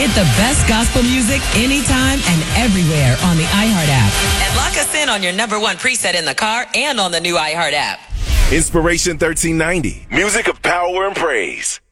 Get the best gospel music anytime and everywhere on the iHeart app. And lock us in on your #1 preset in the car and on the new iHeart app. Inspiration 1390. Music of power and praise.